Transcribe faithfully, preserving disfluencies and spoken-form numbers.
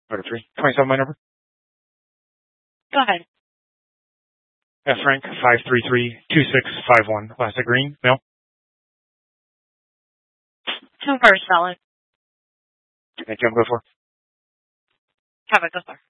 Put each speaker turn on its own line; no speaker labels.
Order three. twenty-seven my number.
Go ahead.
F Frank five three three two six five one. Last at green. Mail.
Two first, Solid.
Thank you. I'm going for.
Have it. Go for.